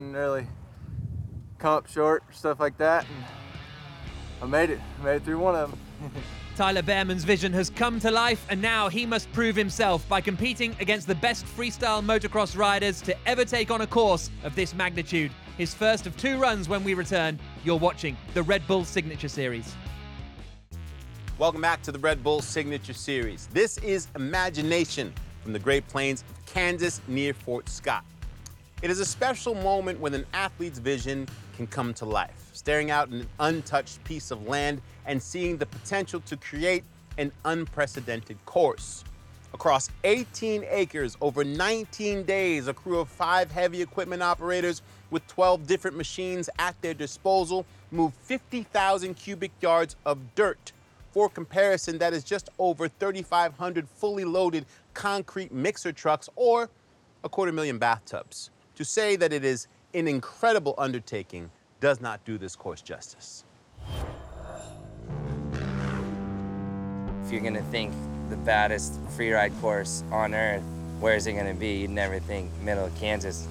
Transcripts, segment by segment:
Didn't really come up short, stuff like that, and I made it through one of them. Tyler Behrman's vision has come to life, and now he must prove himself by competing against the best freestyle motocross riders to ever take on a course of this magnitude. His first of 2 runs when we return. You're watching the Red Bull Signature Series. Welcome back to the Red Bull Signature Series. This is Imagination from the Great Plains of Kansas near Fort Scott. It is a special moment when an athlete's vision can come to life, staring out an untouched piece of land and seeing the potential to create an unprecedented course. Across 18 acres, over 19 days, a crew of 5 heavy equipment operators with 12 different machines at their disposal moved 50,000 cubic yards of dirt. For comparison, that is just over 3,500 fully loaded concrete mixer trucks or 250,000 bathtubs. To say that it is an incredible undertaking does not do this course justice. If you're gonna think the baddest freeride course on earth, where is it gonna be? You'd never think middle of Kansas.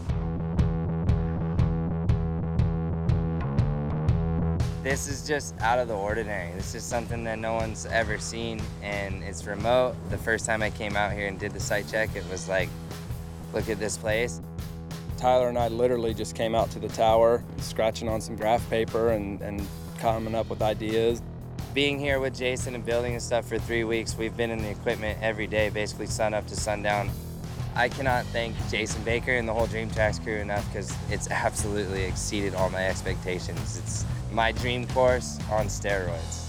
This is just out of the ordinary. This is something that no one's ever seen, and it's remote. The first time I came out here and did the site check, it was like, look at this place. Tyler and I literally just came out to the tower, scratching on some graph paper and coming up with ideas. Being here with Jason and building and stuff for 3 weeks, we've been in the equipment every day, basically sun up to sundown. I cannot thank Jason Baker and the whole Dream Tracks crew enough because it's absolutely exceeded all my expectations. It's my dream course on steroids.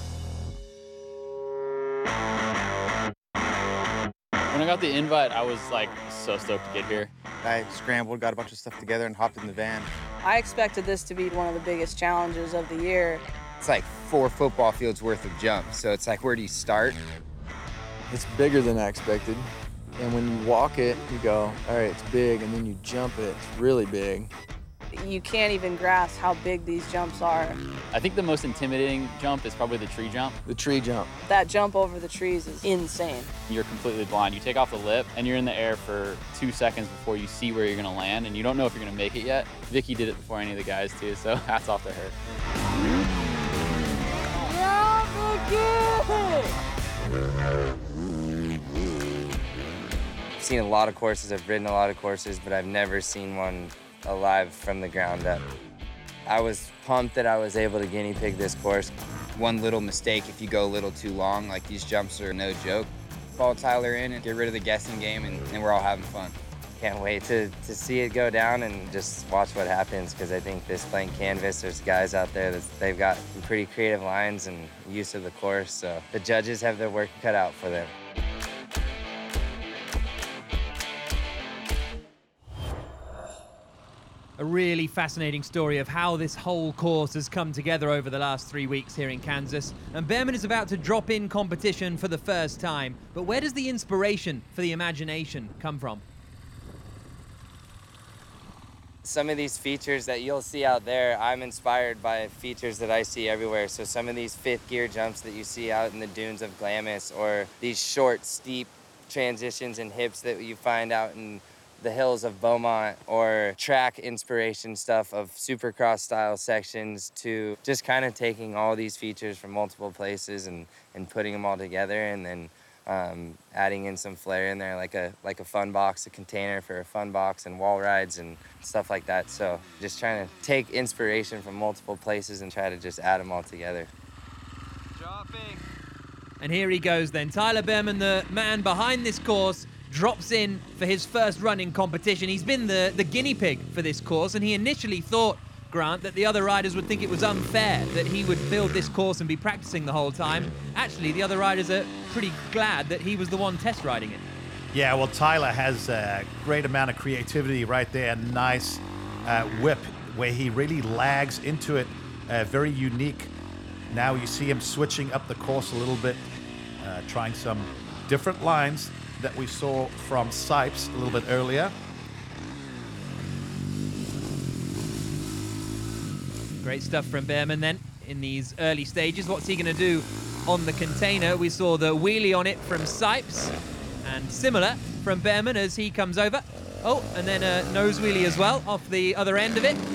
When I got the invite, I was like so stoked to get here. I scrambled, got a bunch of stuff together, and hopped in the van. I expected this to be one of the biggest challenges of the year. It's like 4 football fields worth of jumps, so it's like, where do you start? It's bigger than I expected, and when you walk it, you go, all right, it's big, and then you jump it, it's really big. You can't even grasp how big these jumps are. I think the most intimidating jump is probably the tree jump. The tree jump. That jump over the trees is insane. You're completely blind. You take off the lip and you're in the air for 2 seconds before you see where you're gonna land, and you don't know if you're gonna make it yet. Vicky did it before any of the guys too, so hats off to her. I've seen a lot of courses, I've ridden a lot of courses, but I've never seen one alive from the ground up. I was pumped that I was able to guinea pig this course. One little mistake, if you go a little too long, like these jumps are no joke. Follow Tyler in and get rid of the guessing game, and we're all having fun. Can't wait to see it go down and just watch what happens, because I think this blank canvas, there's guys out there that they've got some pretty creative lines and use of the course, so the judges have their work cut out for them. A really fascinating story of how this whole course has come together over the last 3 weeks here in Kansas. And Behrman is about to drop in competition for the first time. But where does the inspiration for the imagination come from? Some of these features that you'll see out there, I'm inspired by features that I see everywhere. So some of these 5th gear jumps that you see out in the dunes of Glamis, or these short, steep transitions and hips that you find out in the hills of Beaumont, or track inspiration stuff of supercross style sections, to just kind of taking all these features from multiple places and putting them all together, and then adding in some flair in there, like a fun box, a container for a fun box, and wall rides and stuff like that. So just trying to take inspiration from multiple places and try to just add them all together. Dropping. And here he goes then. Tyler Behrman, the man behind this course, drops in for his first run in competition. He's been the guinea pig for this course, and he initially thought, Grant, that the other riders would think it was unfair that he would build this course and be practicing the whole time. Actually, the other riders are pretty glad that he was the one test riding it. Yeah, well, Tyler has a great amount of creativity right there. Nice whip where he really lags into it. Very unique. Now you see him switching up the course a little bit, trying some different lines that we saw from Sipes a little bit earlier. Great stuff from Behrman then in these early stages. What's he going to do on the container? We saw the wheelie on it from Sipes, and similar from Behrman as he comes over. Oh, and then a nose wheelie as well off the other end of it.